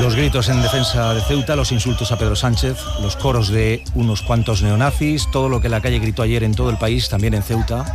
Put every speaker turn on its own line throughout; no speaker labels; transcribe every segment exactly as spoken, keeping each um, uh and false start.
Los gritos en defensa de Ceuta, los insultos a Pedro Sánchez, los coros de unos cuantos neonazis, todo lo que la calle gritó ayer en todo el país, también en Ceuta.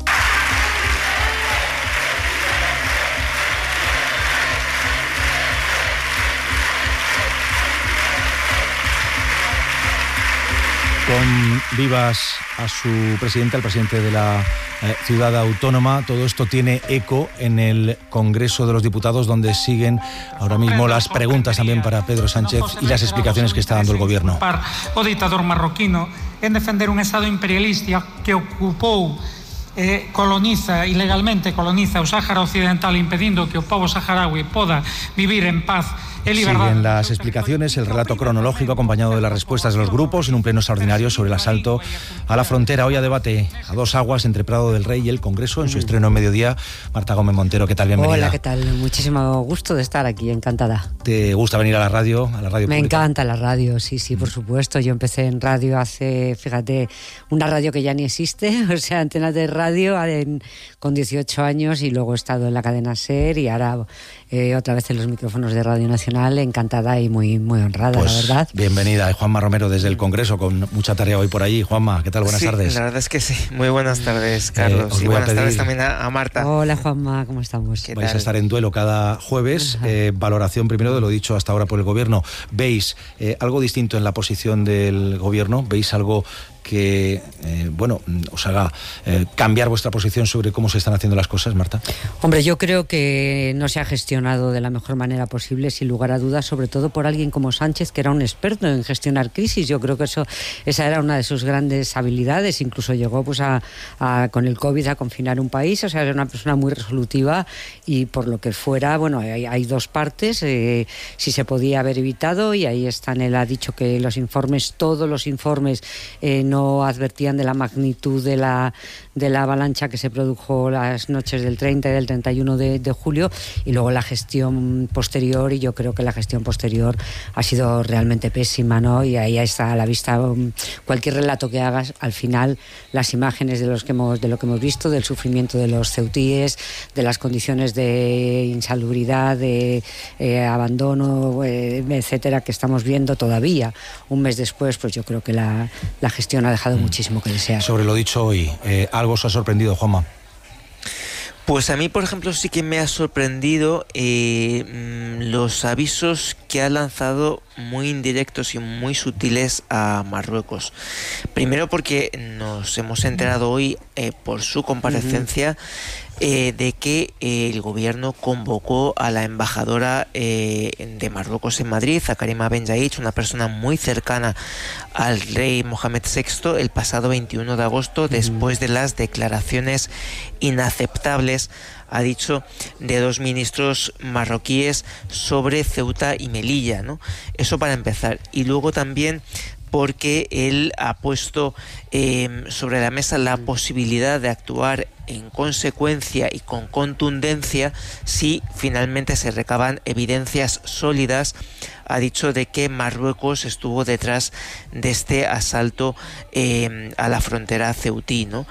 Con vivas a su presidente, al presidente de la eh, ciudad autónoma. Todo esto tiene eco en el Congreso de los Diputados, donde siguen ahora mismo las preguntas también para Pedro Sánchez y las explicaciones que está dando el gobierno.
O ditador marroquino en defender un Estado imperialista que ocupou Eh, coloniza ilegalmente coloniza o Sáhara Occidental, impedindo que o pobo saharaui poda vivir en paz e liberdade.
Siguen las explicaciones, el relato cronológico acompañado de las respuestas de los grupos en un pleno extraordinario sobre el asalto a la frontera. Hoy a debate a dos aguas entre Prado del Rey y el Congreso en su estreno en mediodía. Marta Gómez Montero, ¿qué tal? Bienvenida.
Hola, ¿qué tal? Muchísimo gusto de estar aquí, encantada.
¿Te gusta venir a la radio, a la radio
Me
pública?
encanta la radio, sí, sí, por supuesto. Yo empecé en radio hace, fíjate, una radio que ya ni existe, o sea, Antenas de Radio, en, con dieciocho años, y luego he estado en la cadena SER y ahora eh, otra vez en los micrófonos de Radio Nacional. Encantada y muy, muy honrada,
pues,
la verdad.
Bienvenida, Juanma Romero desde el Congreso, con mucha tarea hoy por allí. Juanma, ¿qué tal? Buenas
sí,
tardes.
La verdad es que sí. Muy buenas tardes, Carlos.
Eh,
y buenas
pedir...
tardes también a, a Marta.
Hola, Juanma, ¿cómo estamos?
Vais tal? a estar en duelo cada jueves. Eh, valoración primero de lo dicho hasta ahora por el Gobierno. ¿Veis eh, algo distinto en la posición del Gobierno? ¿Veis algo que, eh, bueno, os haga eh, cambiar vuestra posición sobre cómo se están haciendo las cosas, Marta?
Hombre, yo creo que no se ha gestionado de la mejor manera posible, sin lugar a dudas, sobre todo por alguien como Sánchez, que era un experto en gestionar crisis. Yo creo que eso, esa era una de sus grandes habilidades. Incluso llegó pues a, a con el COVID a confinar un país. O sea, era una persona muy resolutiva, y por lo que fuera, bueno, hay, hay dos partes. Eh, si se podía haber evitado, y ahí están. Él ha dicho que los informes, todos los informes, eh, no no advertían de la magnitud de la, de la avalancha que se produjo las noches del treinta y del treinta y uno de, de julio, y luego la gestión posterior, y yo creo que la gestión posterior ha sido realmente pésima, ¿no? Y ahí está a la vista um, cualquier relato que hagas, al final las imágenes de, los que hemos, de lo que hemos visto, del sufrimiento de los ceutíes, de las condiciones de insalubridad, de eh, abandono, eh, etcétera, que estamos viendo todavía un mes después. Pues yo creo que la, la gestión ha dejado muchísimo que desear.
Sobre lo dicho hoy, eh, ¿algo os ha sorprendido, Juanma?
Pues a mí, por ejemplo, sí que me ha sorprendido eh, los avisos que ha lanzado, muy indirectos y muy sutiles, a Marruecos. Primero porque nos hemos enterado hoy eh, por su comparecencia uh-huh. Eh, de que eh, el gobierno convocó a la embajadora eh, de Marruecos en Madrid, a Karima Ben Jaich, una persona muy cercana al rey Mohamed sexto, el pasado veintiuno de agosto, uh-huh. después de las declaraciones inaceptables, ha dicho, de dos ministros marroquíes sobre Ceuta y Melilla, ¿no? Eso para empezar. Y luego también porque él ha puesto eh, sobre la mesa la posibilidad de actuar en consecuencia y con contundencia si finalmente se recaban evidencias sólidas. Ha dicho de que Marruecos estuvo detrás de este asalto eh, a la frontera ceutí, ¿no?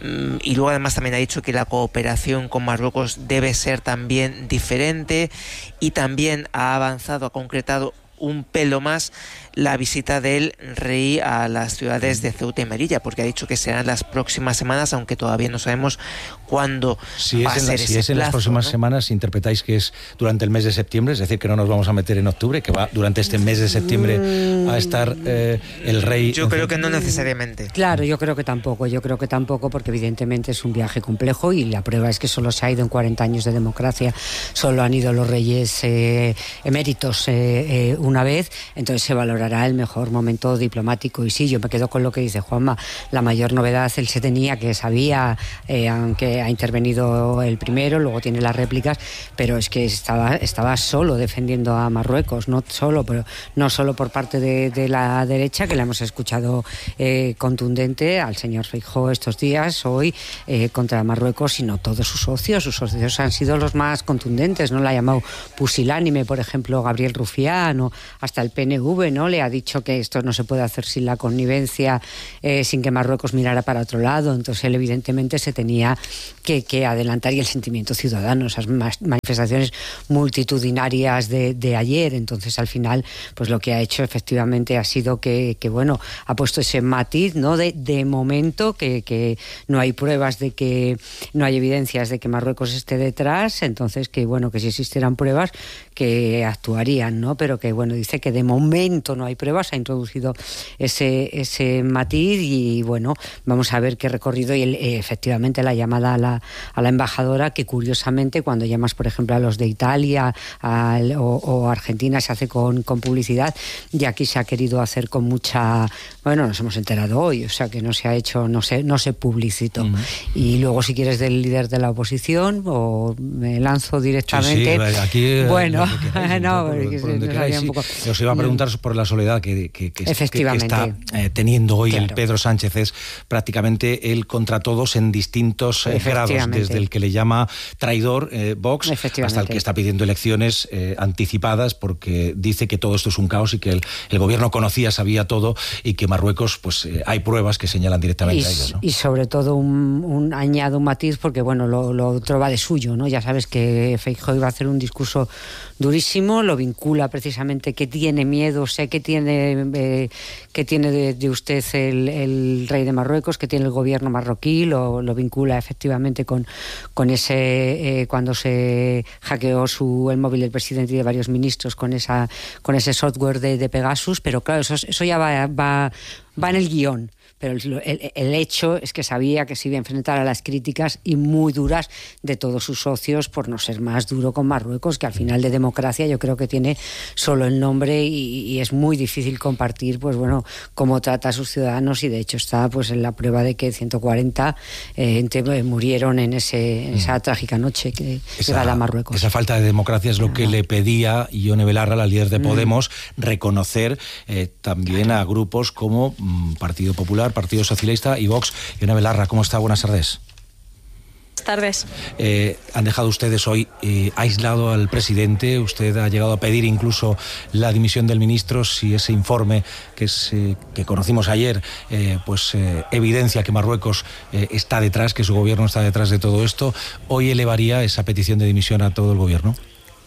Y luego además también ha dicho que la cooperación con Marruecos debe ser también diferente, y también ha avanzado, ha concretado un pelo más la visita del rey a las ciudades de Ceuta y Melilla, porque ha dicho que serán las próximas semanas, aunque todavía no sabemos cuándo
si
va
es
a ser
la,
ese
Si es en
plazo,
las próximas
¿no?
semanas, interpretáis que es durante el mes de septiembre, es decir, que no nos vamos a meter en octubre, que va durante este mes de septiembre a estar eh, el rey.
Yo creo que no necesariamente.
Claro, yo creo que tampoco, yo creo que tampoco, porque evidentemente es un viaje complejo, y la prueba es que solo se ha ido en cuarenta años de democracia, solo han ido los reyes eh, eméritos eh, eh, una vez, entonces se valorará el mejor momento diplomático. Y sí, yo me quedo con lo que dice Juanma, la mayor novedad él se tenía, que sabía, eh, aunque ha intervenido el primero, luego tiene las réplicas, pero es que estaba, estaba solo defendiendo a Marruecos, no solo, pero no solo por parte de, de la derecha, que la hemos escuchado eh, contundente al señor Feijóo estos días, hoy, eh, contra Marruecos, sino todos sus socios. Sus socios han sido los más contundentes, no la ha llamado pusilánime, por ejemplo, Gabriel Rufián, o, hasta el P N V, ¿no? Le ha dicho que esto no se puede hacer sin la connivencia, eh, sin que Marruecos mirara para otro lado. Entonces él evidentemente se tenía que, que adelantar, y el sentimiento ciudadano, esas manifestaciones multitudinarias de, de ayer. Entonces al final pues lo que ha hecho efectivamente ha sido que, que bueno, ha puesto ese matiz, ¿no? De, de momento que, que no hay pruebas de que, no hay evidencias de que Marruecos esté detrás, entonces que bueno, que si existieran pruebas que actuarían, ¿no? Pero que bueno, dice que de momento no hay pruebas, ha introducido ese, ese matiz y bueno, vamos a ver qué recorrido. Y el, efectivamente la llamada a la, a la embajadora, que curiosamente cuando llamas por ejemplo a los de Italia a, o, o Argentina se hace con, con publicidad, y aquí se ha querido hacer con mucha, bueno, nos hemos enterado hoy, o sea que no se ha hecho, no se, no se publicitó. Uh-huh. Y luego si quieres del líder de la oposición, o me lanzo directamente.
Sí, sí, aquí,
bueno,
que queráis, no, por, por, por donde queráis, sí. Poco... Os iba a preguntar por la soledad que, que, que, que, que está eh, teniendo hoy claro. el Pedro Sánchez. Es prácticamente él contra todos en distintos eh, grados, desde el que le llama traidor eh, Vox hasta el que está pidiendo elecciones eh, anticipadas, porque dice que todo esto es un caos y que el, el gobierno conocía, sabía todo, y que Marruecos, pues eh, hay pruebas que señalan directamente
y,
a ellos, ¿no?
Y sobre todo un, un añado un matiz, porque bueno, lo, lo otro va de suyo, ¿no? Ya sabes que Feijóo iba a hacer un discurso durísimo, lo vincula precisamente que tiene miedo, sé que tiene eh, que tiene de, de usted el, el rey de Marruecos, que tiene el gobierno marroquí, lo, lo vincula efectivamente con, con ese eh, cuando se hackeó su el móvil del presidente y de varios ministros con esa con ese software de, de Pegasus, pero claro, eso, eso ya va, va, va en el guión. Pero el, el, el hecho es que sabía que se iba a enfrentar a las críticas, y muy duras, de todos sus socios por no ser más duro con Marruecos, que al final de democracia yo creo que tiene solo el nombre, y, y es muy difícil compartir pues bueno cómo trata a sus ciudadanos, y de hecho está pues en la prueba de que ciento cuarenta eh, murieron en, ese, en esa trágica noche que regala Marruecos.
Esa falta de democracia es lo que no. le pedía Ione Belarra, la líder de Podemos, mm. reconocer eh, también a grupos como mm, Partido Popular, Partido Socialista y Vox. Ione Belarra, ¿cómo está? Buenas tardes.
Buenas tardes.
Eh, han dejado ustedes hoy eh, aislado al presidente. Usted ha llegado a pedir incluso la dimisión del ministro si ese informe que, es, eh, que conocimos ayer eh, pues eh, evidencia que Marruecos eh, está detrás, que su gobierno está detrás de todo esto. ¿Hoy elevaría esa petición de dimisión a todo el gobierno?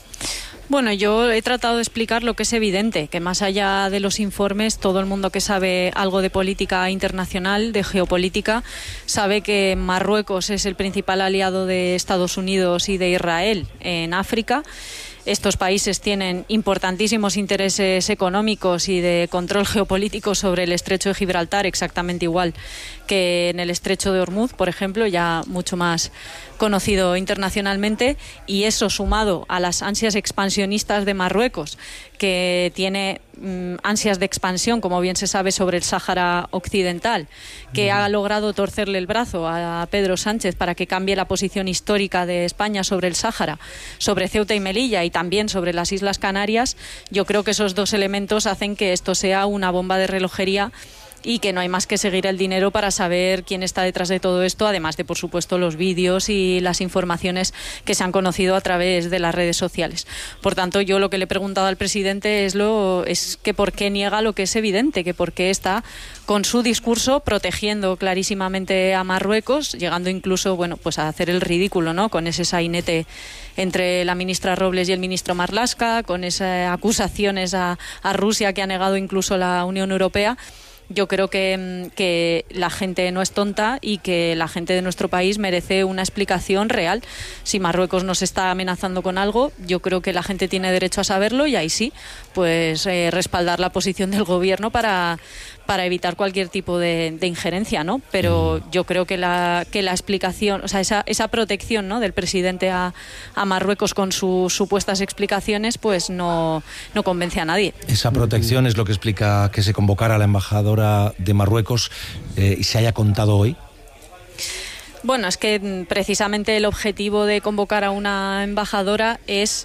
Bueno, yo he tratado de explicar lo que es evidente, que más allá de los informes, todo el mundo que sabe algo de política internacional, de geopolítica, sabe que Marruecos es el principal aliado de Estados Unidos y de Israel en África. Estos países tienen importantísimos intereses económicos y de control geopolítico sobre el estrecho de Gibraltar, exactamente igual que en el estrecho de Hormuz, por ejemplo, ya mucho más conocido internacionalmente, y eso sumado a las ansias expansionistas de Marruecos, que tiene mm, ansias de expansión, como bien se sabe, sobre el Sáhara Occidental, que ha logrado torcerle el brazo a Pedro Sánchez para que cambie la posición histórica de España sobre el Sáhara, sobre Ceuta y Melilla y también sobre las Islas Canarias. Yo creo que esos dos elementos hacen que esto sea una bomba de relojería, y que no hay más que seguir el dinero para saber quién está detrás de todo esto, además de, por supuesto, los vídeos y las informaciones que se han conocido a través de las redes sociales. Por tanto, yo lo que le he preguntado al presidente es, lo, es que por qué niega lo que es evidente, que por qué está con su discurso protegiendo clarísimamente a Marruecos, llegando incluso bueno, pues a hacer el ridículo, ¿no?, con ese sainete entre la ministra Robles y el ministro Marlaska, con esas acusaciones a, a Rusia que ha negado incluso la Unión Europea. Yo creo que, que la gente no es tonta y que la gente de nuestro país merece una explicación real. Si Marruecos nos está amenazando con algo, yo creo que la gente tiene derecho a saberlo, y ahí sí, pues eh, respaldar la posición del gobierno para, para evitar cualquier tipo de, de injerencia, ¿no? Pero yo creo que la, que la explicación, o sea, esa, esa protección, ¿no?, del presidente a, a Marruecos con sus supuestas explicaciones, pues no, no convence a nadie.
Esa protección es lo que explica que se convocara a la embajadora de Marruecos eh, y se haya contado hoy.
Bueno, es que precisamente el objetivo de convocar a una embajadora es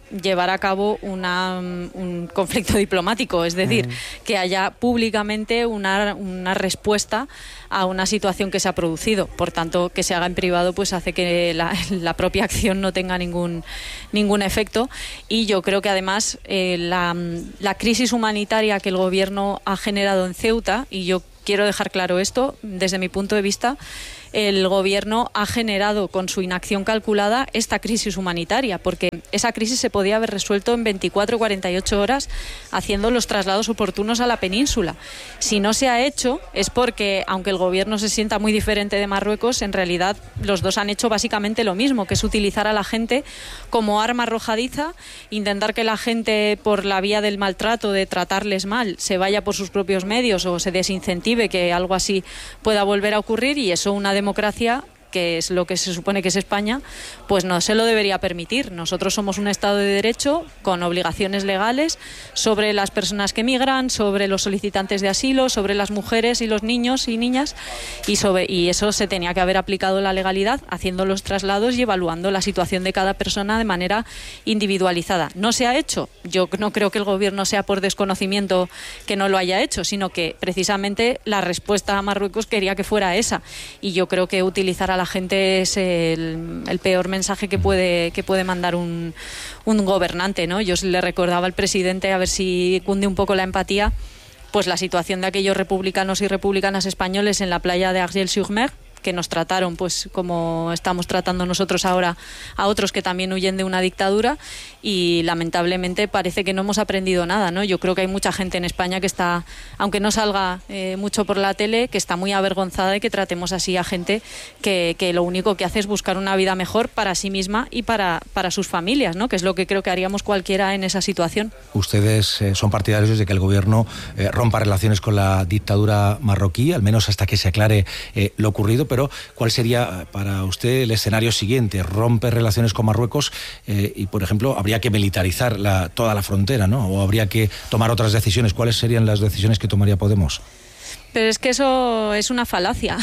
llevar a cabo una, un conflicto diplomático, es decir, mm. que haya públicamente una, una respuesta a una situación que se ha producido. Por tanto, que se haga en privado pues hace que la, la propia acción no tenga ningún, ningún efecto, y yo creo que además eh, la, la crisis humanitaria que el gobierno ha generado en Ceuta, y yo quiero dejar claro esto, desde mi punto de vista, el gobierno ha generado con su inacción calculada esta crisis humanitaria, porque esa crisis se podía haber resuelto en veinticuatro a cuarenta y ocho horas haciendo los traslados oportunos a la península. Si no se ha hecho es porque, aunque el gobierno se sienta muy diferente de Marruecos, en realidad los dos han hecho básicamente lo mismo, que es utilizar a la gente como arma arrojadiza, intentar que la gente, por la vía del maltrato, de tratarles mal, se vaya por sus propios medios o se desincentive que algo así pueda volver a ocurrir, y eso una democracia, que es lo que se supone que es España, pues no se lo debería permitir. Nosotros somos un Estado de Derecho con obligaciones legales sobre las personas que migran, sobre los solicitantes de asilo, sobre las mujeres y los niños y niñas, y, sobre, y eso se tenía que haber aplicado la legalidad, haciendo los traslados y evaluando la situación de cada persona de manera individualizada. No se ha hecho. Yo no creo que el gobierno sea por desconocimiento que no lo haya hecho, sino que precisamente la respuesta a Marruecos quería que fuera esa, y yo creo que utilizar a la gente es el, el peor mensaje que puede, que puede mandar un, un gobernante, ¿no? Yo le recordaba al presidente, a ver si cunde un poco la empatía, pues la situación de aquellos republicanos y republicanas españoles en la playa de Argel-sur-Mer, que nos trataron pues como estamos tratando nosotros ahora a otros que también huyen de una dictadura, y lamentablemente parece que no hemos aprendido nada, ¿no? Yo creo que hay mucha gente en España que está, aunque no salga eh, mucho por la tele, que está muy avergonzada de que tratemos así a gente que, que lo único que hace es buscar una vida mejor para sí misma y para, para sus familias, ¿no? Que es lo que creo que haríamos cualquiera en esa situación.
Ustedes eh, son partidarios de que el gobierno eh, rompa relaciones con la dictadura marroquí, al menos hasta que se aclare eh, lo ocurrido, pero ¿cuál sería para usted el escenario siguiente? ¿Rompe relaciones con Marruecos eh, y, por ejemplo, habría que militarizar la, toda la frontera, ¿no? ¿O habría que tomar otras decisiones? ¿Cuáles serían las decisiones que tomaría Podemos?
Pero es que eso es una falacia.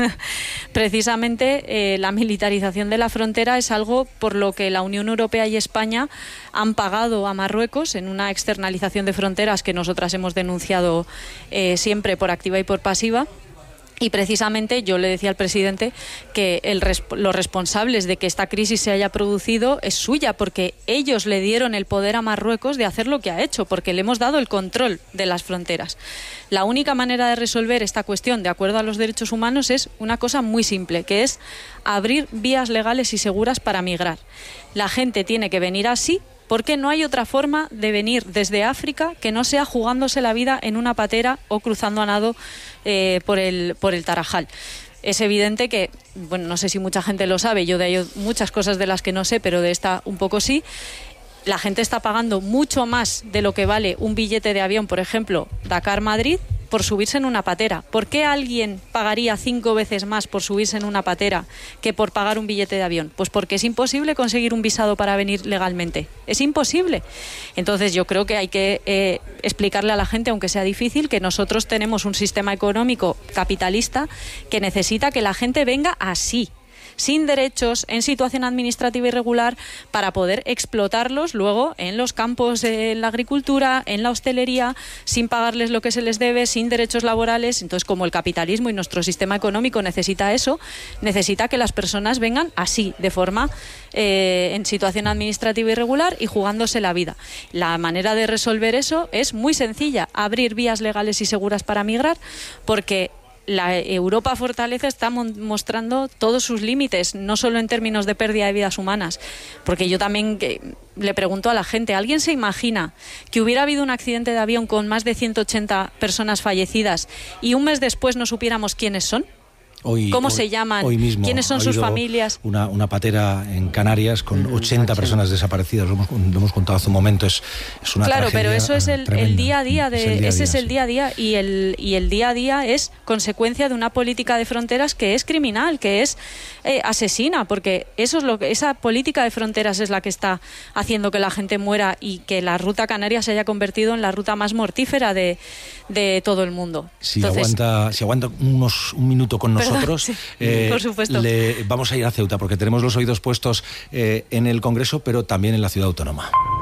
Precisamente eh, la militarización de la frontera es algo por lo que la Unión Europea y España han pagado a Marruecos en una externalización de fronteras que nosotras hemos denunciado eh, siempre por activa y por pasiva. Y precisamente yo le decía al presidente que el, los responsables de que esta crisis se haya producido es suya, porque ellos le dieron el poder a Marruecos de hacer lo que ha hecho, porque le hemos dado el control de las fronteras. La única manera de resolver esta cuestión de acuerdo a los derechos humanos es una cosa muy simple, que es abrir vías legales y seguras para migrar. La gente tiene que venir así, porque no hay otra forma de venir desde África que no sea jugándose la vida en una patera o cruzando a nado eh, por el, por el Tarajal. Es evidente que, bueno, no sé si mucha gente lo sabe, yo de ello muchas cosas de las que no sé, pero de esta un poco sí. La gente está pagando mucho más de lo que vale un billete de avión, por ejemplo, Dakar-Madrid, por subirse en una patera. ¿Por qué alguien pagaría cinco veces más por subirse en una patera que por pagar un billete de avión? Pues porque es imposible conseguir un visado para venir legalmente. Es imposible. Entonces yo creo que hay que eh, explicarle a la gente, aunque sea difícil, que nosotros tenemos un sistema económico capitalista que necesita que la gente venga así, sin derechos, en situación administrativa irregular, para poder explotarlos luego en los campos de la agricultura, en la hostelería, sin pagarles lo que se les debe, sin derechos laborales. Entonces, como el capitalismo y nuestro sistema económico necesita eso, necesita que las personas vengan así, de forma eh, en situación administrativa irregular y jugándose la vida. La manera de resolver eso es muy sencilla: abrir vías legales y seguras para migrar, porque la Europa Fortaleza está mostrando todos sus límites, no solo en términos de pérdida de vidas humanas, porque yo también que, le pregunto a la gente, ¿alguien se imagina que hubiera habido un accidente de avión con más de ciento ochenta personas fallecidas y un mes después no supiéramos quiénes son?
Hoy,
¿Cómo
hoy,
se llaman?
Hoy mismo
¿Quiénes son sus familias?
Una, una patera en Canarias con ochenta personas desaparecidas, lo hemos, lo hemos contado hace un momento, es, es una
Claro,
tragedia.
Pero eso es el, el día a día, de,
es el día a
ese
día,
es el
sí.
día a día, y el, y el día a día es consecuencia de una política de fronteras que es criminal, que es eh, asesina, porque eso es lo que, esa política de fronteras es la que está haciendo que la gente muera y que la ruta canaria se haya convertido en la ruta más mortífera de, de todo el mundo.
Si,
Entonces,
aguanta, si aguanta unos, un minuto con nosotros,
Perdón, sí.
eh,
Por supuesto.
Le, vamos a ir a Ceuta porque tenemos los oídos puestos eh, en el Congreso, pero también en la ciudad autónoma.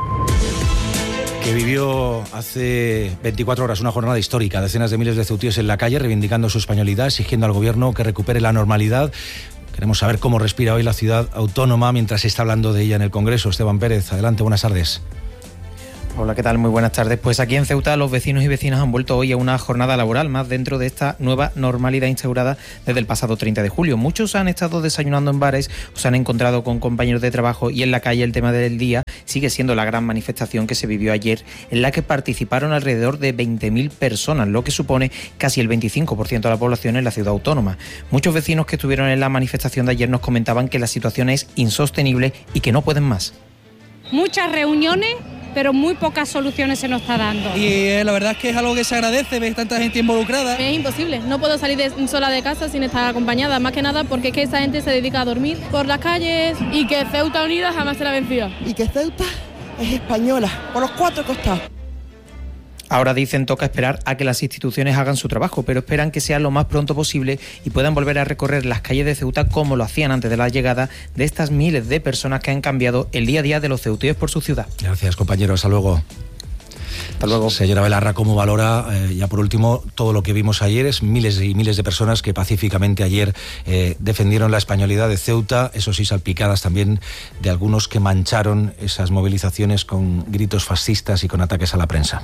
que vivió hace veinticuatro horas una jornada histórica. Decenas de miles de ceutíes en la calle reivindicando su españolidad, exigiendo al gobierno que recupere la normalidad. Queremos saber cómo respira hoy la ciudad autónoma mientras se está hablando de ella en el Congreso. Esteban Pérez, adelante, buenas tardes.
Hola, ¿qué tal? Muy buenas tardes. Pues aquí en Ceuta los vecinos y vecinas han vuelto hoy a una jornada laboral más dentro de esta nueva normalidad instaurada desde el pasado treinta de julio. Muchos han estado desayunando en bares o se han encontrado con compañeros de trabajo y en la calle el tema del día sigue siendo la gran manifestación que se vivió ayer, en la que participaron alrededor de veinte mil personas, lo que supone casi el veinticinco por ciento de la población en la ciudad autónoma. Muchos vecinos que estuvieron en la manifestación de ayer nos comentaban que la situación es insostenible y que no pueden más.
Muchas reuniones, pero muy pocas soluciones se nos está dando.
Y eh, la verdad es que es algo que se agradece, ver tanta gente involucrada.
Es imposible, no puedo salir de, sola de casa sin estar acompañada, más que nada porque es que esa gente se dedica a dormir por las calles y que Ceuta Unida jamás será vencida.
Y que Ceuta es española, por los cuatro costados.
Ahora dicen toca esperar a que las instituciones hagan su trabajo, pero esperan que sea lo más pronto posible y puedan volver a recorrer las calles de Ceuta como lo hacían antes de la llegada de estas miles de personas que han cambiado el día a día de los ceutíes por su ciudad.
Gracias, compañero. Hasta luego.
Hasta luego.
Señora Belarra, ¿cómo valora, eh, ya por último, todo lo que vimos ayer? Es miles y miles de personas que pacíficamente ayer eh, defendieron la españolidad de Ceuta, eso sí, salpicadas también de algunos que mancharon esas movilizaciones con gritos fascistas y con ataques a la prensa.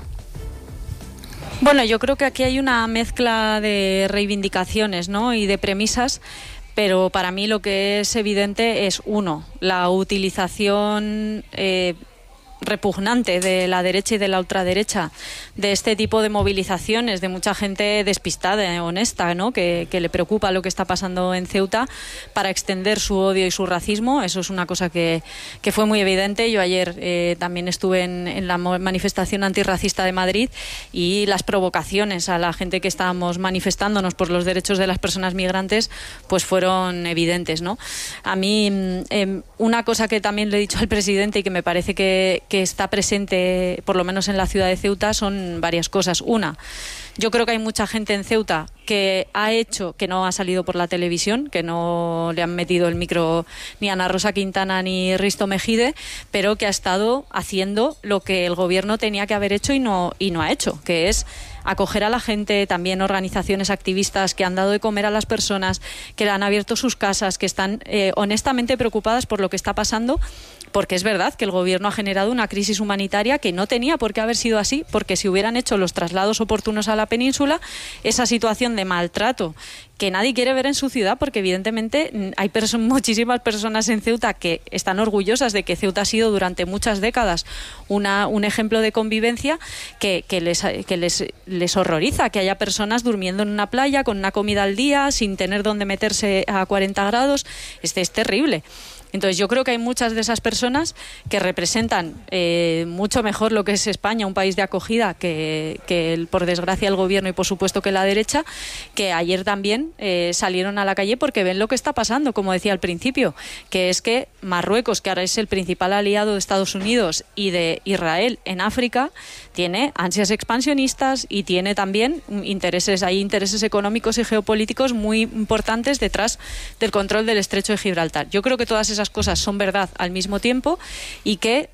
Bueno, yo creo que aquí hay una mezcla de reivindicaciones, ¿no?, y de premisas, pero para mí lo que es evidente es, uno, la utilización eh, repugnante de la derecha y de la ultraderecha de este tipo de movilizaciones, de mucha gente despistada, honesta, ¿no?, que, que le preocupa lo que está pasando en Ceuta, para extender su odio y su racismo. Eso es una cosa que, que fue muy evidente. Yo ayer eh, también estuve en, en la manifestación antirracista de Madrid y las provocaciones a la gente que estábamos manifestándonos por los derechos de las personas migrantes pues fueron evidentes, ¿no? A mí eh, una cosa que también le he dicho al presidente y que me parece que, que está presente, por lo menos en la ciudad de Ceuta, son varias cosas. Una, yo creo que hay mucha gente en Ceuta que ha hecho, que no ha salido por la televisión, que no le han metido el micro ni a Ana Rosa Quintana ni Risto Mejide, pero que ha estado haciendo lo que el gobierno tenía que haber hecho y no, y no ha hecho, que es acoger a la gente, también organizaciones activistas que han dado de comer a las personas, que han abierto sus casas, que están eh, honestamente preocupadas por lo que está pasando, porque es verdad que el gobierno ha generado una crisis humanitaria que no tenía por qué haber sido así, porque si hubieran hecho los traslados oportunos a la península, esa situación de maltrato que nadie quiere ver en su ciudad, porque evidentemente hay perso- muchísimas personas en Ceuta que están orgullosas de que Ceuta ha sido durante muchas décadas una, un ejemplo de convivencia que, que, les, que les, les horroriza que haya personas durmiendo en una playa con una comida al día, sin tener dónde meterse a cuarenta grados. Este es terrible. Entonces yo creo que hay muchas de esas personas que representan eh, mucho mejor lo que es España, un país de acogida, que, que por desgracia el gobierno y por supuesto que la derecha, que ayer también eh, salieron a la calle porque ven lo que está pasando, como decía al principio, que es que Marruecos, que ahora es el principal aliado de Estados Unidos y de Israel en África, tiene ansias expansionistas y tiene también intereses, hay intereses económicos y geopolíticos muy importantes detrás del control del Estrecho de Gibraltar. Yo creo que todas esas cosas son verdad al mismo tiempo y que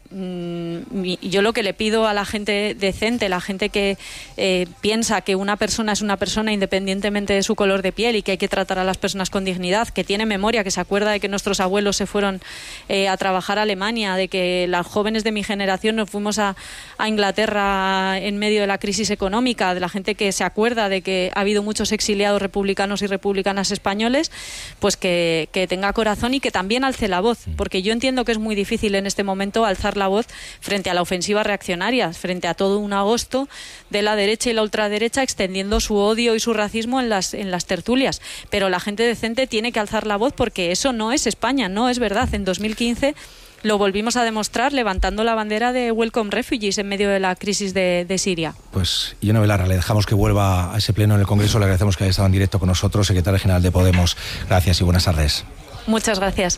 mmm, yo lo que le pido a la gente decente, la gente que eh, piensa que una persona es una persona independientemente de su color de piel y que hay que tratar a las personas con dignidad, que tiene memoria, que se acuerda de que nuestros abuelos se fueron eh, a trabajar a Alemania, de que las jóvenes de mi generación nos fuimos a, a Inglaterra en medio de la crisis económica, de la gente que se acuerda de que ha habido muchos exiliados republicanos y republicanas españoles, pues que, que tenga corazón y que también alce la voz, porque yo entiendo que es muy difícil en este momento alzar la voz frente a la ofensiva reaccionaria, frente a todo un agosto de la derecha y la ultraderecha extendiendo su odio y su racismo en las, en las tertulias, pero la gente decente tiene que alzar la voz porque eso no es España, no es verdad. En dos mil quince lo volvimos a demostrar levantando la bandera de Welcome Refugees en medio de la crisis de, de Siria.
Pues Ione Belarra, le dejamos que vuelva a ese pleno en el Congreso, le agradecemos que haya estado en directo con nosotros, secretaria general de Podemos. Gracias y buenas tardes.
Muchas gracias.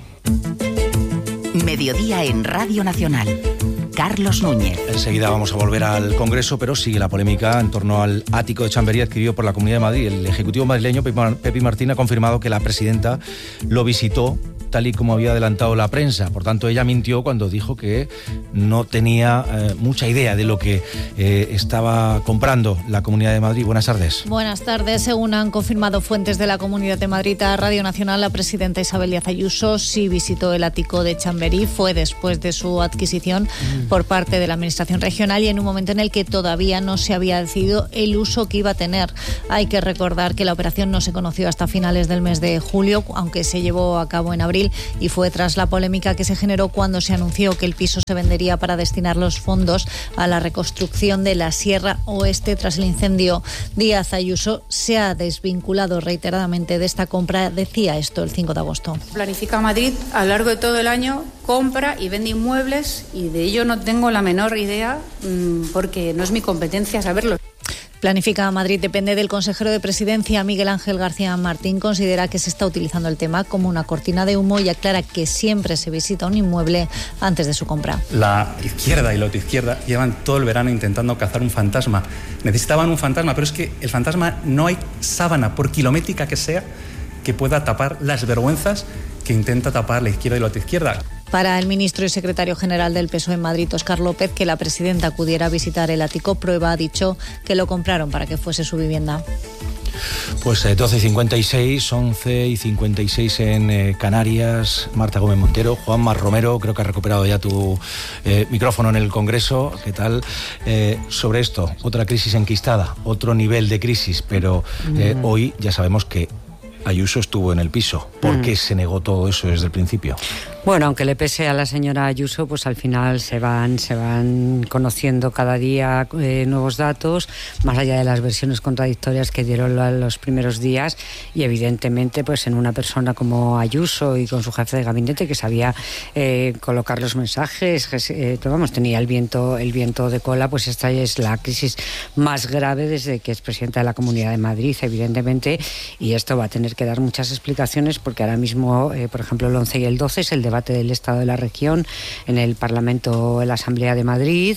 Mediodía en Radio Nacional. Carlos Núñez.
Enseguida vamos a volver al Congreso, pero sigue la polémica en torno al ático de Chamberí adquirido por la Comunidad de Madrid. El Ejecutivo madrileño, Pepi Martín, ha confirmado que la presidenta lo visitó tal y como había adelantado la prensa. Por tanto, ella mintió cuando dijo que no tenía eh, mucha idea de lo que eh, estaba comprando la Comunidad de Madrid. Buenas tardes.
Buenas tardes. Según han confirmado fuentes de la Comunidad de Madrid a Radio Nacional, la presidenta Isabel Díaz Ayuso sí visitó el ático de Chamberí. Fue después de su adquisición mm. por parte de la Administración regional y en un momento en el que todavía no se había decidido el uso que iba a tener. Hay que recordar que la operación no se conoció hasta finales del mes de julio, aunque se llevó a cabo en abril, y fue tras la polémica que se generó cuando se anunció que el piso se vendería para destinar los fondos a la reconstrucción de la Sierra Oeste tras el incendio. Díaz Ayuso se ha desvinculado reiteradamente de esta compra. Decía esto el cinco de agosto.
Planifica Madrid a lo largo de todo el año compra y vende inmuebles y de ello no tengo la menor idea porque no es mi competencia saberlo.
Planifica Madrid depende del consejero de Presidencia. Miguel Ángel García Martín considera que se está utilizando el tema como una cortina de humo y aclara que siempre se visita un inmueble antes de su compra.
La izquierda y la autoizquierda llevan todo el verano intentando cazar un fantasma. Necesitaban un fantasma, pero es que el fantasma no hay sábana, por kilométrica que sea, que pueda tapar las vergüenzas que intenta tapar la izquierda y la autoizquierda.
Para el ministro y secretario general del P S O E en Madrid, Óscar López, que la presidenta acudiera a visitar el ático Prueba ha dicho que lo compraron para que fuese su vivienda.
Pues eh, doce y cincuenta y seis, once y cincuenta y seis en eh, Canarias. Marta Gómez Montero, Juanma Romero, creo que has recuperado ya tu eh, micrófono en el Congreso. ¿Qué tal? Eh, sobre esto, otra crisis enquistada, otro nivel de crisis, pero eh, mm. hoy ya sabemos que Ayuso estuvo en el piso. ¿Por mm. qué se negó todo eso desde el principio?
Bueno, aunque le pese a la señora Ayuso, pues al final se van, se van conociendo cada día eh, nuevos datos, más allá de las versiones contradictorias que dieron los primeros días, y evidentemente pues en una persona como Ayuso y con su jefe de gabinete que sabía eh, colocar los mensajes, que, eh, vamos, tenía el viento, el viento de cola, pues esta es la crisis más grave desde que es presidenta de la Comunidad de Madrid, evidentemente, y esto va a tener que dar muchas explicaciones porque ahora mismo, eh, por ejemplo, el once y el doce es el debate del Estado de la región en el Parlamento, en la Asamblea de Madrid.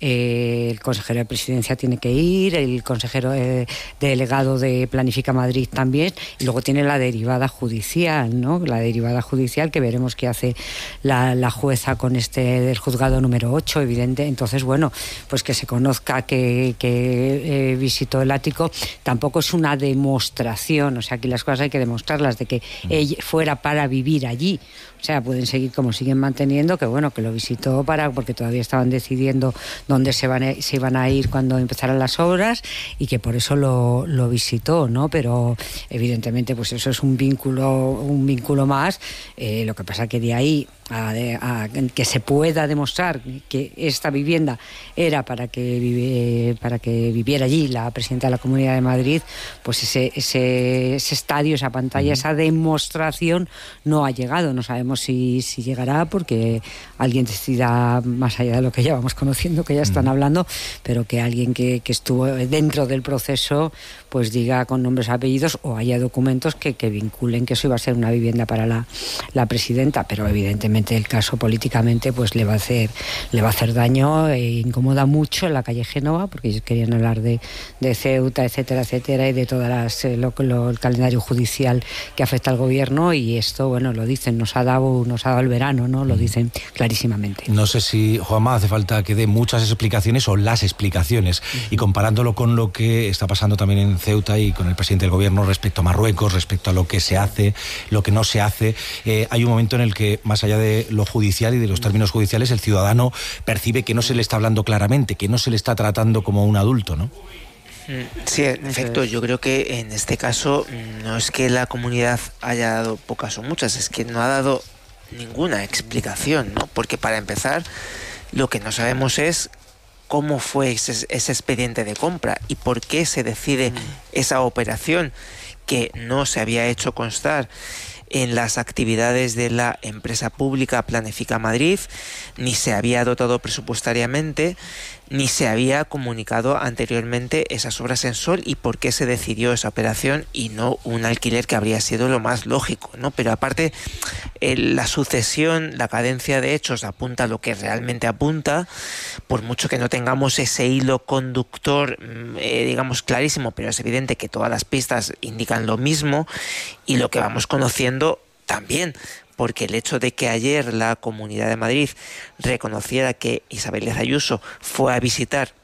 Eh, el consejero de Presidencia tiene que ir, el consejero eh, delegado de Planifica Madrid también, y luego tiene la derivada judicial, ¿no? La derivada judicial que veremos qué hace la, la jueza con este del juzgado número ocho, evidente. Entonces, bueno, pues que se conozca que, que eh, visitó el ático tampoco es una demostración, o sea, aquí las cosas hay que demostrarlas de que ella fuera para vivir allí. O sea, pueden seguir como siguen manteniendo, que bueno, que lo visitó para porque todavía estaban decidiendo dónde se, van a, se iban a ir cuando empezaran las obras y que por eso lo, lo visitó, ¿no? Pero evidentemente pues eso es un vínculo, un vínculo más. Eh, lo que pasa que de ahí a, a, a que se pueda demostrar que esta vivienda era para que vive, para que viviera allí la presidenta de la Comunidad de Madrid, pues ese, ese, ese estadio, esa pantalla, esa demostración no ha llegado. No sabemos si, si llegará porque alguien decida, más allá de lo que ya vamos conociendo, que ya están hablando, pero que alguien que, que estuvo dentro del proceso pues diga con nombres y apellidos o haya documentos que, que vinculen que eso iba a ser una vivienda para la, la presidenta, pero evidentemente el caso políticamente pues le va a hacer le va a hacer daño e incomoda mucho en la calle Génova porque ellos querían hablar de, de Ceuta, etcétera, etcétera, y de todas las lo, lo, el calendario judicial que afecta al gobierno, y esto, bueno, lo dicen, nos ha dado, nos ha dado el verano, ¿no? Lo dicen clarísimamente.
No sé si, Juanma, hace falta que dé muchas explicaciones o las explicaciones, uh-huh. y comparándolo con lo que está pasando también en Ceuta y con el presidente del gobierno respecto a Marruecos, respecto a lo que se hace, lo que no se hace, eh, hay un momento en el que, más allá de lo judicial y de los términos judiciales, el ciudadano percibe que no se le está hablando claramente, que no se le está tratando como un adulto, ¿no?
Sí, en efecto, yo creo que en este caso no es que la comunidad haya dado pocas o muchas, es que no ha dado ninguna explicación, ¿no? Porque para empezar, lo que no sabemos es cómo fue ese, ese expediente de compra y por qué se decide esa operación que no se había hecho constar en las actividades de la empresa pública Planifica Madrid, ni se había dotado presupuestariamente, ni se había comunicado anteriormente esas obras en sol y por qué se decidió esa operación y no un alquiler, que habría sido lo más lógico, ¿no? Pero aparte, eh, la sucesión, la cadencia de hechos apunta a lo que realmente apunta, por mucho que no tengamos ese hilo conductor, eh, digamos, clarísimo, pero es evidente que todas las pistas indican lo mismo y lo que vamos conociendo también, porque el hecho de que ayer la Comunidad de Madrid reconociera que Isabel Díaz Ayuso fue a visitar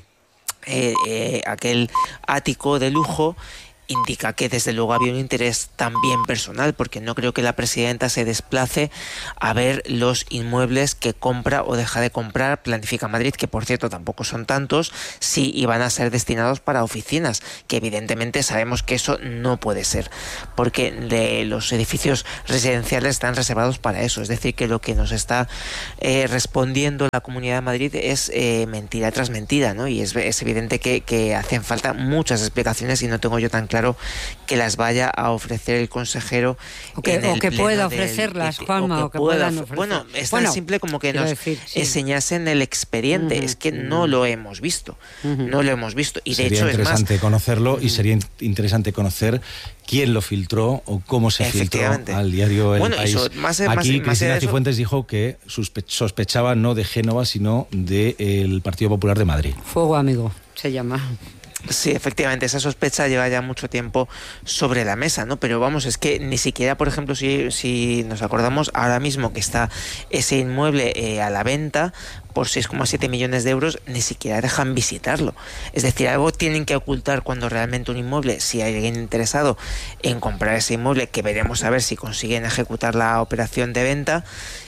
eh, eh, aquel ático de lujo indica que desde luego había un interés también personal, porque no creo que la presidenta se desplace a ver los inmuebles que compra o deja de comprar Planifica Madrid, que por cierto tampoco son tantos, si iban a ser destinados para oficinas, que evidentemente sabemos que eso no puede ser, porque de los edificios residenciales están reservados para eso. Es decir, que lo que nos está eh, respondiendo la Comunidad de Madrid es eh, mentira tras mentira, ¿no? Y es, es evidente que, que hacen falta muchas explicaciones y no tengo yo tan claro claro que las vaya a ofrecer el consejero
o que,
en el
o que
pleno
pueda
del,
ofrecerlas,
o
Juanma,
que,
o que
pueda,
puedan ofrecer.
Bueno, es
bueno,
tan simple como que nos
decir, sí.
enseñasen el expediente. Uh-huh, es que uh-huh. no lo hemos visto, uh-huh. no lo hemos visto. Y de
sería
hecho
interesante
es más,
conocerlo y sería interesante conocer quién lo filtró o cómo se filtró al diario El
bueno,
País.
Eso, más,
Aquí
más,
Cristina
más
Cifuentes dijo que sospechaba no de Génova, sino del Partido Popular de Madrid.
Fuego amigo, se llama.
Sí, efectivamente, esa sospecha lleva ya mucho tiempo sobre la mesa, ¿no? Pero vamos, es que ni siquiera, por ejemplo, si, si nos acordamos ahora mismo que está ese inmueble eh, a la venta por seis coma siete millones de euros, ni siquiera dejan visitarlo. Es decir, algo tienen que ocultar cuando realmente un inmueble, si hay alguien interesado en comprar ese inmueble, que veremos a ver si consiguen ejecutar la operación de venta.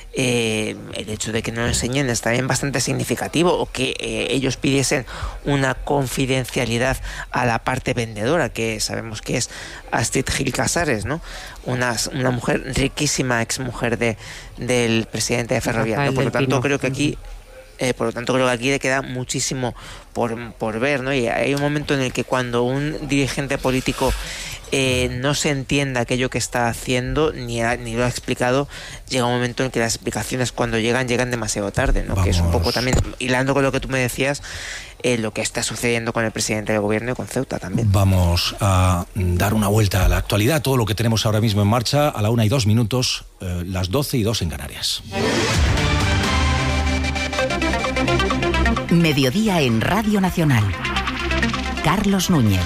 Eh, el hecho de que no lo enseñen es también bastante significativo, o que eh, ellos pidiesen una confidencialidad a la parte vendedora, que sabemos que es Astrid Gil Casares, ¿no? Una, una mujer riquísima, exmujer de, del presidente de Ferrovial, ¿no? Por lo tanto, creo que aquí Eh, por lo tanto creo que aquí le queda muchísimo por, por ver, ¿no? Y hay un momento en el que cuando un dirigente político eh, no se entienda aquello que está haciendo, ni, ha, ni lo ha explicado, llega un momento en que las explicaciones cuando llegan, llegan demasiado tarde, ¿no? Que es un poco también, hilando con lo que tú me decías, eh, lo que está sucediendo con el presidente del gobierno y con Ceuta también.
Vamos a dar una vuelta a la actualidad, todo lo que tenemos ahora mismo en marcha, a la una y dos minutos, eh, las doce y dos en Canarias.
Mediodía en Radio Nacional. Carlos Núñez.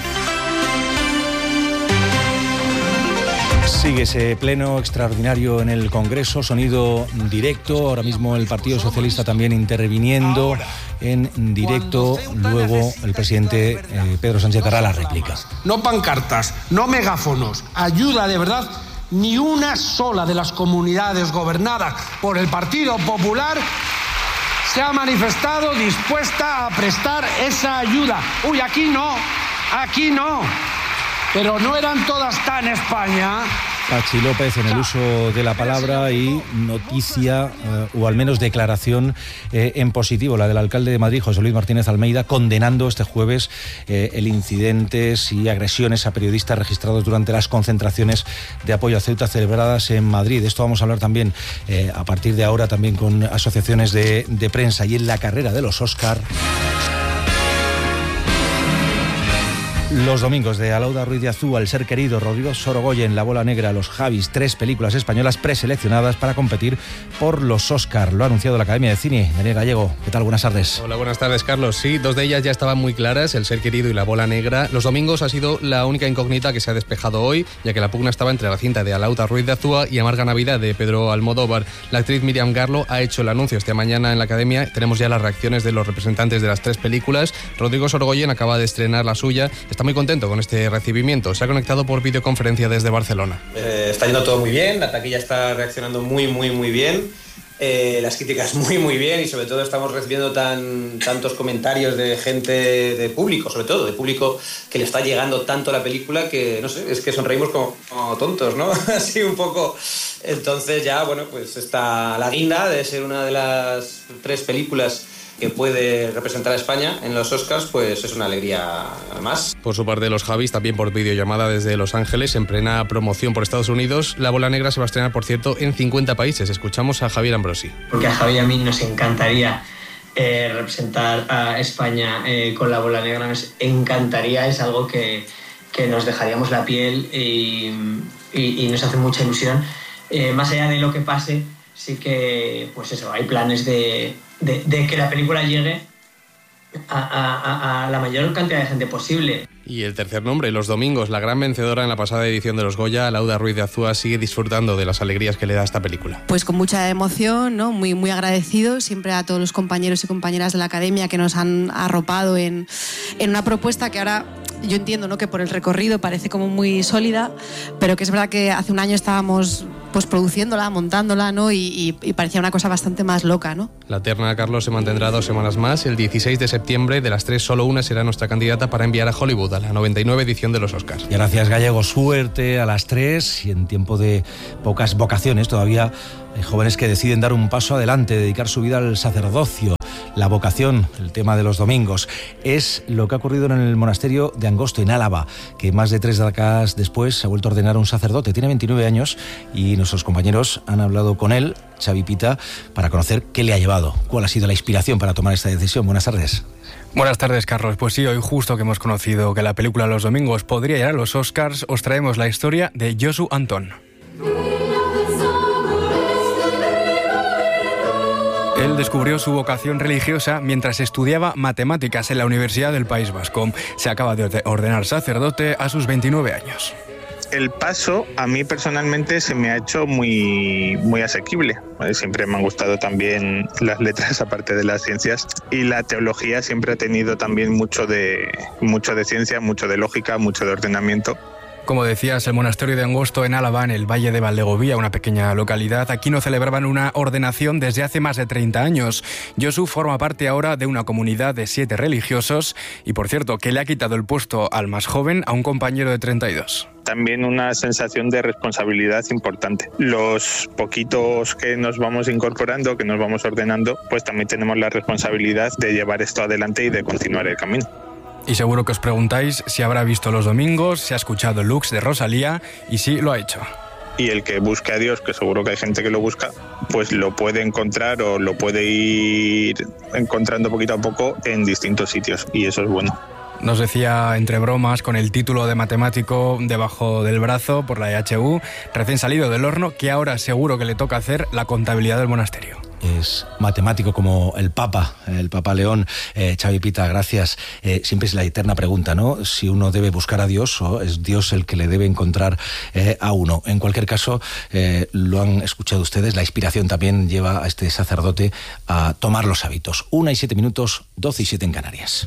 Sigue ese pleno extraordinario en el Congreso, sonido directo. Ahora mismo el Partido Socialista también interviniendo en directo. Luego el presidente eh, Pedro Sánchez hará la réplica.
No pancartas, no megáfonos. Ayuda de verdad. Ni una sola de las comunidades gobernadas por el Partido Popular se ha manifestado dispuesta a prestar esa ayuda. Uy, aquí no, aquí no. Pero no eran todas tan España.
Pachi López en el uso de la palabra y noticia, eh, o al menos declaración eh, en positivo, la del alcalde de Madrid, José Luis Martínez Almeida, condenando este jueves eh, el incidentes y agresiones a periodistas registrados durante las concentraciones de apoyo a Ceuta celebradas en Madrid. Esto vamos a hablar también eh, a partir de ahora también con asociaciones de, de prensa. Y en la carrera de los Oscar, los domingos de Alauda Ruiz de Azúa, El ser querido, Rodrigo Sorogoyen, La bola negra, Los Javis, tres películas españolas preseleccionadas para competir por los Oscar. Lo ha anunciado la Academia de Cine. Daniel Gallego, ¿qué tal? Buenas tardes.
Hola, buenas tardes, Carlos. Sí, dos de ellas ya estaban muy claras, El ser querido y La bola negra. Los domingos ha sido la única incógnita que se ha despejado hoy, ya que la pugna estaba entre la cinta de Alauda Ruiz de Azúa y Amarga Navidad de Pedro Almodóvar. La actriz Miriam Garlo ha hecho el anuncio esta mañana en la Academia. Tenemos ya las reacciones de los representantes de las tres películas. Rodrigo Sorogoyen acaba de estrenar la suya. Está muy contento con este recibimiento. Se ha conectado por videoconferencia desde Barcelona.
Eh, está yendo todo muy bien, la taquilla está reaccionando muy, muy, muy bien. Eh, las críticas muy, muy bien, y sobre todo estamos recibiendo tan, tantos comentarios de gente, de público, sobre todo, de público que le está llegando tanto la película que, no sé, es que sonreímos como, como tontos, ¿no? Así un poco. Entonces ya, bueno, pues está la guinda de ser una de las tres películas que puede representar a España en los Oscars, pues es una alegría más.
Por su parte, Los Javis, también por videollamada desde Los Ángeles, en plena promoción por Estados Unidos. La bola negra se va a estrenar, por cierto, en cincuenta países. Escuchamos a Javier Ambrosi.
Porque a Javier y a mí nos encantaría eh, representar a España eh, con La bola negra, nos encantaría, es algo que, que nos dejaríamos la piel y, y, y nos hace mucha ilusión. Eh, más allá de lo que pase, sí que, pues eso, hay planes de... De, de que la película llegue a, a, a la mayor cantidad de gente posible.
Y el tercer nombre, Los Domingos, la gran vencedora en la pasada edición de los Goya, Lauda Ruiz de Azúa, sigue disfrutando de las alegrías que le da esta película.
Pues con mucha emoción, ¿no? Muy, muy agradecido siempre a todos los compañeros y compañeras de la Academia que nos han arropado en, en una propuesta que ahora yo entiendo, ¿no?, que por el recorrido parece como muy sólida, pero que es verdad que hace un año estábamos pues produciéndola, montándola, ¿no? Y, y, y parecía una cosa bastante más loca, ¿no?
La terna, Carlos, se mantendrá dos semanas más. El dieciséis de septiembre, de las tres, solo una será nuestra candidata para enviar a Hollywood, a la noventa y nueve edición de los Oscars.
Y gracias, Gallego. Suerte a las tres, y en tiempo de pocas vocaciones todavía hay jóvenes que deciden dar un paso adelante, dedicar su vida al sacerdocio. La vocación, el tema de los domingos, es lo que ha ocurrido en el monasterio de Angosto, en Álava, que más de tres décadas después se ha vuelto a ordenar un sacerdote. Tiene veintinueve años y nuestros compañeros han hablado con él, Xavi Pita, para conocer qué le ha llevado, cuál ha sido la inspiración para tomar esta decisión. Buenas tardes.
Buenas tardes, Carlos. Pues sí, hoy justo que hemos conocido que la película Los Domingos podría ir a los Oscars, os traemos la historia de Josu Antón. Él descubrió su vocación religiosa mientras estudiaba matemáticas en la Universidad del País Vasco. Se acaba de ordenar sacerdote a sus veintinueve años.
El paso a mí personalmente se me ha hecho muy, muy asequible. Siempre me han gustado también las letras aparte de las ciencias, y la teología siempre ha tenido también mucho de, mucho de ciencia, mucho de lógica, mucho de ordenamiento.
Como decías, el monasterio de Angosto en Álava, en el Valle de Valdegovía, una pequeña localidad, aquí no celebraban una ordenación desde hace más de treinta años. Josu forma parte ahora de una comunidad de siete religiosos y, por cierto, que le ha quitado el puesto al más joven, a un compañero de treinta y dos.
También una sensación de responsabilidad importante. Los poquitos que nos vamos incorporando, que nos vamos ordenando, pues también tenemos la responsabilidad de llevar esto adelante y de continuar el camino.
Y seguro que os preguntáis si habrá visto Los Domingos, si ha escuchado Lux de Rosalía, y sí, lo ha hecho.
Y el que busque a Dios, que seguro que hay gente que lo busca, pues lo puede encontrar o lo puede ir encontrando poquito a poco en distintos sitios, y eso es bueno.
Nos decía entre bromas, con el título de matemático debajo del brazo por la E H U, recién salido del horno, que ahora seguro que le toca hacer la contabilidad del monasterio.
Es matemático como el Papa, el Papa León. eh, Xavi Pita, gracias. Eh, siempre es la eterna pregunta, ¿no? Si uno debe buscar a Dios o es Dios el que le debe encontrar eh, a uno. En cualquier caso, eh, lo han escuchado ustedes, la inspiración también lleva a este sacerdote a tomar los hábitos. Una y siete minutos, doce y siete en Canarias.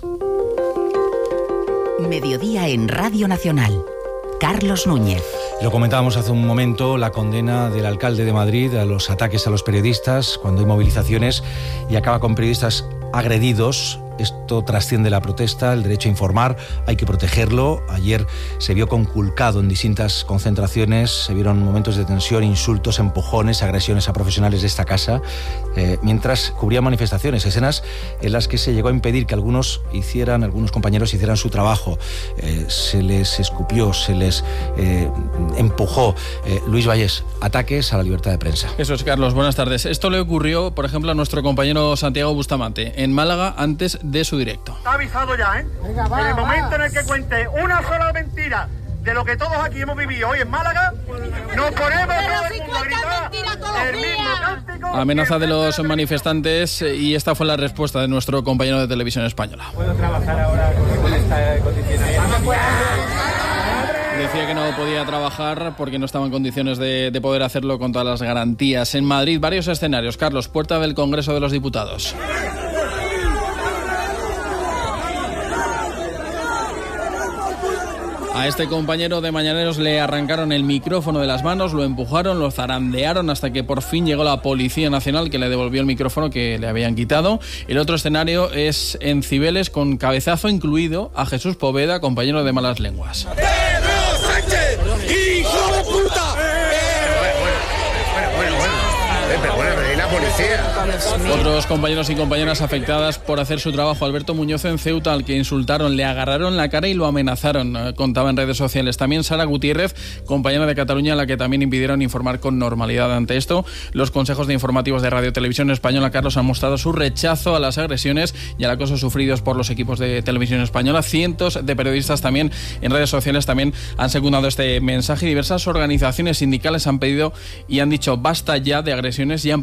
Mediodía en Radio Nacional. Carlos Núñez.
Lo comentábamos hace un momento, la condena del alcalde de Madrid a los ataques a los periodistas cuando hay movilizaciones y acaba con periodistas agredidos. Esto trasciende la protesta, el derecho a informar, hay que protegerlo. Ayer se vio conculcado en distintas concentraciones, se vieron momentos de tensión, insultos, empujones, agresiones a profesionales de esta casa, eh, mientras cubrían manifestaciones, escenas en las que se llegó a impedir que algunos hicieran, algunos compañeros hicieran su trabajo. Eh, se les escupió, se les eh, empujó. Eh, Luis Vallés, ataques a la libertad de prensa.
Eso es, Carlos, buenas tardes. Esto le ocurrió, por ejemplo, a nuestro compañero Santiago Bustamante, en Málaga, antes de su directo.
Está avisado ya, ¿eh? Venga, va, en el momento va. En el que cuente una sola mentira de lo que todos aquí hemos vivido hoy en Málaga, nos ponemos todo el mundo a gritar el mismo cántico.
Amenaza de los manifestantes, y esta fue la respuesta de nuestro compañero de Televisión Española.
¿Puedo trabajar ahora con esta condición?
Decía que no podía trabajar porque no estaba en condiciones de, de poder hacerlo con todas las garantías. En Madrid, varios escenarios. Carlos, puerta del Congreso de los Diputados. A este compañero de Mañaneros le arrancaron el micrófono de las manos, lo empujaron, lo zarandearon hasta que por fin llegó la Policía Nacional, que le devolvió el micrófono que le habían quitado. El otro escenario es en Cibeles, con cabezazo incluido a Jesús Poveda, compañero de Malas Lenguas.
¡Pedro Sánchez, hijo de puta!
Pero bueno, pero ¿y la policía?
Otros compañeros y compañeras afectadas por hacer su trabajo. Alberto Muñoz en Ceuta, al que insultaron, le agarraron la cara y lo amenazaron, contaba en redes sociales. También Sara Gutiérrez, compañera de Cataluña, a la que también impidieron informar con normalidad. Ante esto, los consejos de informativos de Radio Televisión Española, Carlos, han mostrado su rechazo a las agresiones y al acoso sufridos por los equipos de Televisión Española. Cientos de periodistas también en redes sociales también han secundado este mensaje, y diversas organizaciones sindicales han pedido y han dicho basta ya de agresiones y han pedido protección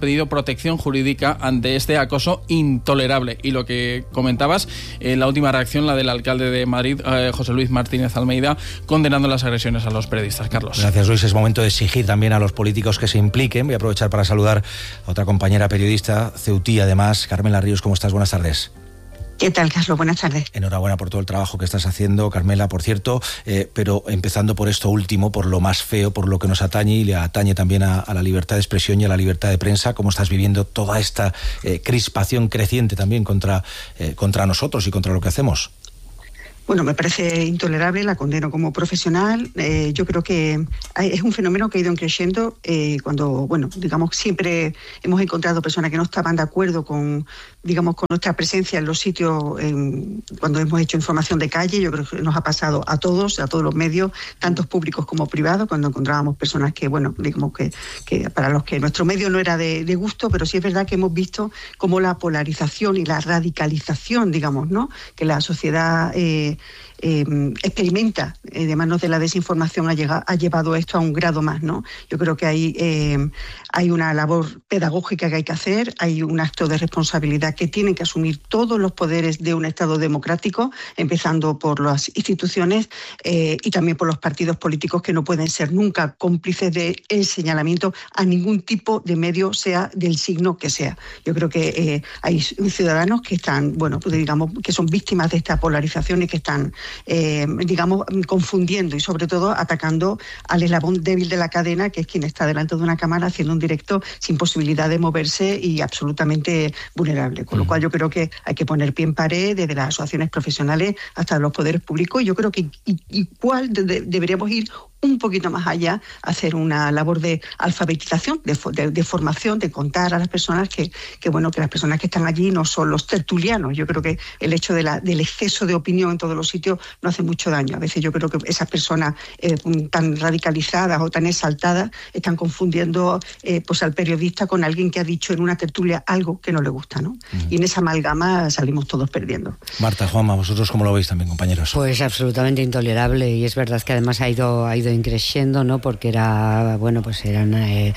protección jurídica ante este acoso intolerable. Y lo que comentabas, eh, la última reacción, la del alcalde de Madrid, eh, José Luis Martínez Almeida, condenando las agresiones a los periodistas. Carlos.
Gracias, Luis. Es momento de exigir también a los políticos que se impliquen. Voy a aprovechar para saludar a otra compañera periodista, ceutí además, Carmela Ríos. ¿Cómo estás? Buenas tardes.
¿Qué tal, Carlos? Buenas tardes.
Enhorabuena por todo el trabajo que estás haciendo, Carmela, por cierto, eh, pero empezando por esto último, por lo más feo, por lo que nos atañe y le atañe también a, a la libertad de expresión y a la libertad de prensa. ¿Cómo estás viviendo toda esta eh, crispación creciente también contra, eh, contra nosotros y contra lo que hacemos?
Bueno, me parece intolerable, la condeno como profesional. Eh, yo creo que hay, es un fenómeno que ha ido creciendo eh, cuando, bueno, digamos, siempre hemos encontrado personas que no estaban de acuerdo con, digamos, con nuestra presencia en los sitios, en, cuando hemos hecho información de calle. Yo creo que nos ha pasado a todos, a todos los medios, tantos públicos como privados, cuando encontrábamos personas que, bueno, digamos que, que para los que nuestro medio no era de, de gusto, pero sí es verdad que hemos visto cómo la polarización y la radicalización, digamos, ¿no?, que la sociedad eh, Eh, experimenta eh, de manos de la desinformación ha, llegado, ha llevado esto a un grado más, ¿no? Yo creo que hay, eh, hay una labor pedagógica que hay que hacer, hay un acto de responsabilidad que tienen que asumir todos los poderes de un Estado democrático, empezando por las instituciones eh, y también por los partidos políticos, que no pueden ser nunca cómplices del señalamiento a ningún tipo de medio, sea del signo que sea. Yo creo que eh, hay ciudadanos que están, bueno, pues digamos, que son víctimas de esta polarización y que están Eh, digamos, confundiendo y sobre todo atacando al eslabón débil de la cadena, que es quien está delante de una cámara haciendo un directo sin posibilidad de moverse y absolutamente vulnerable. Con lo cual yo creo que hay que poner pie en pared, desde las asociaciones profesionales hasta los poderes públicos. Yo creo que igual de, de, deberíamos ir un poquito más allá, hacer una labor de alfabetización, de, de, de formación, de contar a las personas que, que, bueno, que las personas que están allí no son los tertulianos. Yo creo que el hecho de la, del exceso de opinión en todos los sitios no hace mucho daño. A veces yo creo que esas personas eh, tan radicalizadas o tan exaltadas están confundiendo eh, pues al periodista con alguien que ha dicho en una tertulia algo que no le gusta, ¿no? Uh-huh. Y en esa amalgama salimos todos perdiendo.
Marta, Juanma, ¿vosotros cómo lo veis también, compañeros?
Pues absolutamente intolerable, y es verdad que además ha ido, ha ido creciendo, ¿no? Porque era, bueno, pues eran eh,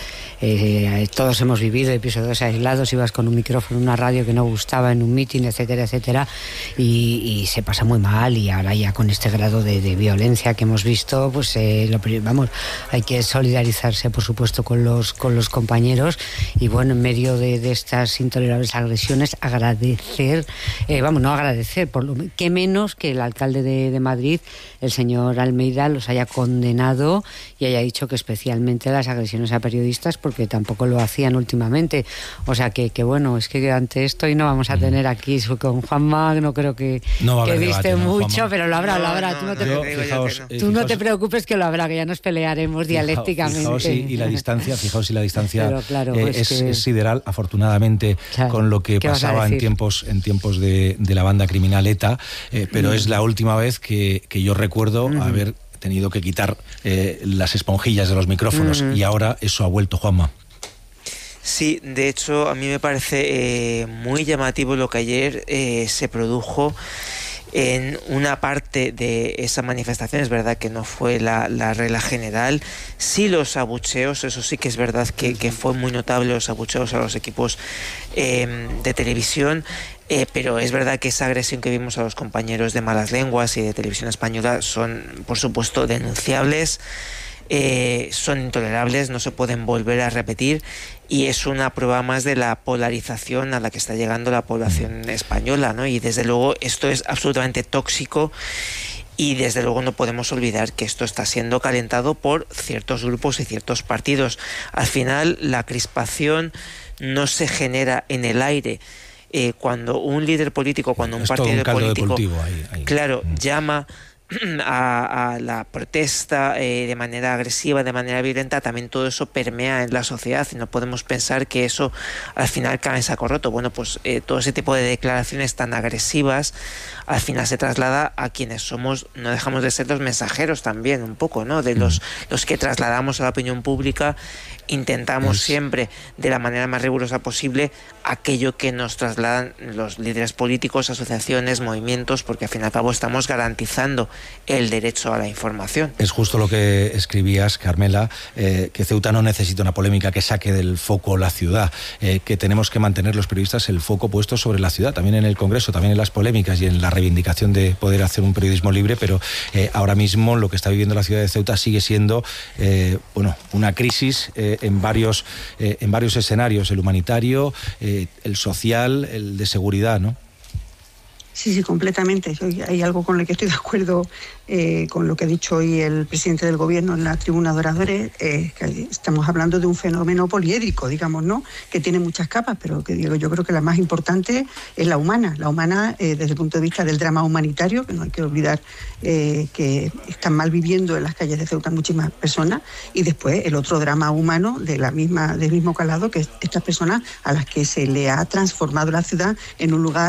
eh, todos hemos vivido episodios aislados, ibas con un micrófono, una radio que no gustaba en un mitin, etcétera, etcétera, y, y se pasa muy mal. Y ahora ya con este grado de, de violencia que hemos visto, pues eh, lo, vamos, hay que solidarizarse, por supuesto, con los con los compañeros, y bueno, en medio de, de estas intolerables agresiones, agradecer, eh, vamos, no agradecer, por lo que menos que el alcalde de, de Madrid, el señor Almeida, los haya condenado y haya dicho que especialmente las agresiones a periodistas, porque tampoco lo hacían últimamente. O sea que, que bueno, es que ante esto y no vamos a tener aquí con Juanma, no creo que,
no
que viste
debate,
mucho,
¿no,
pero lo habrá,
no,
lo habrá.
No,
tú no te,
yo,
pre-
fijaos,
tú
eh,
no
fijaos,
te preocupes, que lo habrá, que ya nos pelearemos dialécticamente.
Fijaos, y, y la distancia, fijaos, y la distancia
pero, claro,
eh,
pues
es,
que...
es sideral, afortunadamente, claro, con lo que pasaba en tiempos en tiempos de, de la banda criminal ETA, eh, pero mm. es la última vez que, que yo recuerdo mm. haber tenido que quitar eh, las esponjillas de los micrófonos, mm. y ahora eso ha vuelto, Juanma.
Sí, de hecho a mí me parece eh, muy llamativo lo que ayer eh, se produjo en una parte de esa manifestación. Es verdad que no fue la, la regla general, sí los abucheos, eso sí que es verdad que, que fue muy notable, los abucheos a los equipos eh, de televisión. Eh, pero es verdad que esa agresión que vimos a los compañeros de Malas Lenguas y de Televisión Española son, por supuesto, denunciables, eh, son intolerables, no se pueden volver a repetir, y es una prueba más de la polarización a la que está llegando la población española, ¿no? Y desde luego esto es absolutamente tóxico, y desde luego no podemos olvidar que esto está siendo calentado por ciertos grupos y ciertos partidos. Al final la crispación no se genera en el aire. Eh, cuando un líder político, cuando un
es
partido
todo un caldo
político,
de cultivo, ahí, ahí.
claro, mm. llama a, a la protesta eh, de manera agresiva, de manera violenta, también todo eso permea en la sociedad, y no podemos pensar que eso al final cae en saco roto. Bueno, pues eh, todo ese tipo de declaraciones tan agresivas al final se traslada a quienes somos, no dejamos de ser los mensajeros también un poco, ¿no? De los, los que trasladamos a la opinión pública intentamos
es...
siempre, de la manera más rigurosa posible, aquello que nos trasladan los líderes políticos, asociaciones, movimientos, porque al fin y al cabo estamos garantizando el derecho a la información.
Es justo lo que escribías, Carmela, eh, que Ceuta no necesita una polémica que saque del foco la ciudad, eh, que tenemos que mantener los periodistas el foco puesto sobre la ciudad, también en el Congreso, también en las polémicas y en la reivindicación de poder hacer un periodismo libre, pero eh, ahora mismo lo que está viviendo la ciudad de Ceuta sigue siendo eh, bueno, una crisis eh, en varios eh, en varios escenarios, el humanitario, eh, el social, el de seguridad, ¿no?
Sí, sí, completamente. Hay algo con lo que estoy de acuerdo eh, con lo que ha dicho hoy el presidente del Gobierno en la tribuna de oradores. Eh, que estamos hablando de un fenómeno poliédrico, digamos, ¿no? Que tiene muchas capas, pero que digo, yo creo que la más importante es la humana. La humana eh, desde el punto de vista del drama humanitario, que no hay que olvidar eh, que están mal viviendo en las calles de Ceuta muchísimas personas, y después el otro drama humano de la misma, del mismo calado, que es estas personas a las que se le ha transformado la ciudad en un lugar